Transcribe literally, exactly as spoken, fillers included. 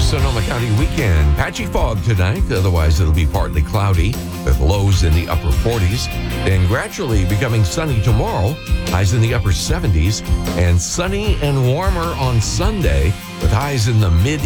Sonoma County weekend. Patchy fog tonight, otherwise it'll be partly cloudy with lows in the upper forties. Then gradually becoming sunny tomorrow, highs in the upper seventies, and sunny and warmer on Sunday with highs in the mid